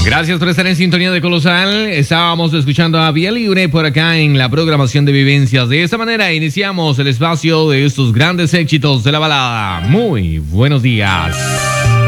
Gracias por estar en sintonía de Colosal. Estábamos escuchando a Vía Libre por acá en la programación de Vivencias. De esta manera iniciamos el espacio de estos grandes éxitos de la balada. Muy buenos días.